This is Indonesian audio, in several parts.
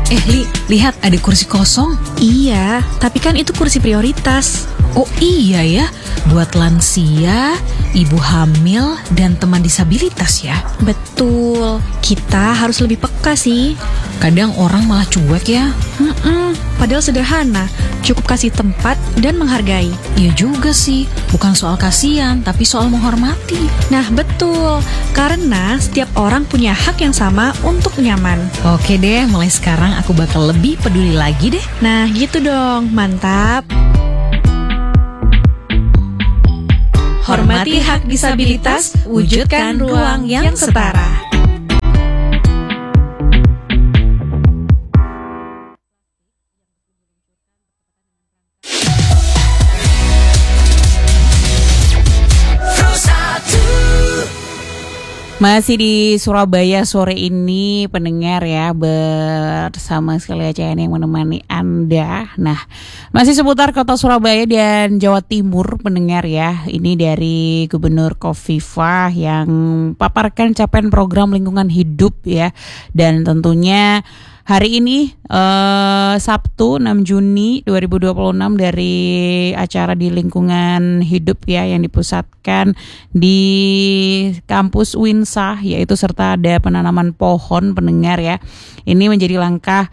Li, lihat ada kursi kosong. Iya, tapi kan itu kursi prioritas. Oh iya ya, buat lansia, ibu hamil, dan teman disabilitas ya. Betul, kita harus lebih peka sih. Kadang orang malah cuek ya. Padahal sederhana, cukup kasih tempat dan menghargai. Iya juga sih, bukan soal kasihan, tapi soal menghormati. Nah betul, karena setiap orang punya hak yang sama untuk nyaman. Oke deh, mulai sekarang aku bakal lebih peduli lagi deh. Nah gitu dong, mantap. Hormati hak disabilitas, wujudkan ruang yang setara. Masih di Surabaya sore ini pendengar ya, bersama sekali ACN yang menemani Anda. Nah, masih seputar kota Surabaya dan Jawa Timur pendengar ya. Ini dari Gubernur Khofifah yang paparkan capaian program lingkungan hidup ya. Dan tentunya hari ini Sabtu 6 Juni 2026 dari acara di lingkungan hidup ya yang dipusatkan di kampus Winsah, yaitu serta ada penanaman pohon pendengar ya. Ini menjadi langkah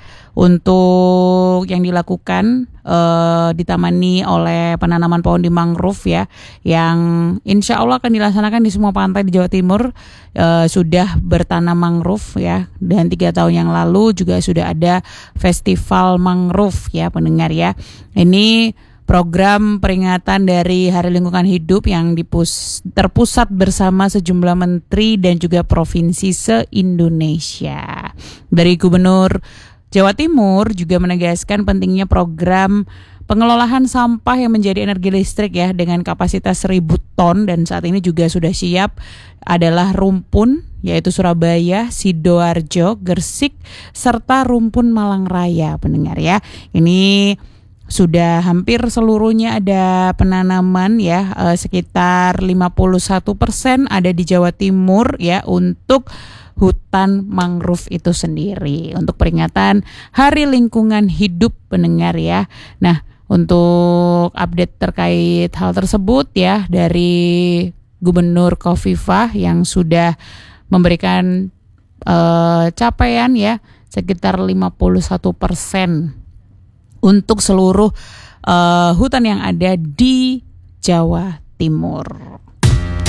untuk yang dilakukan ditamani oleh penanaman pohon di mangrove ya, yang insya Allah akan dilaksanakan di semua pantai di Jawa Timur. Sudah bertanam mangrove ya, dan 3 tahun yang lalu juga sudah ada festival mangrove ya pendengar ya. Ini program peringatan dari Hari Lingkungan Hidup yang terpusat bersama sejumlah menteri dan juga provinsi se-Indonesia. Dari Gubernur Jawa Timur juga menegaskan pentingnya program pengelolaan sampah yang menjadi energi listrik ya dengan kapasitas 1.000 ton, dan saat ini juga sudah siap adalah Rumpun, yaitu Surabaya, Sidoarjo, Gresik, serta Rumpun Malang Raya pendengar ya. Ini sudah hampir seluruhnya ada penanaman ya, sekitar 51% ada di Jawa Timur ya untuk hutan mangrove itu sendiri untuk peringatan Hari Lingkungan Hidup pendengar ya. Nah, untuk update terkait hal tersebut ya dari Gubernur Khofifah yang sudah memberikan capaian ya sekitar 51% untuk seluruh hutan yang ada di Jawa Timur.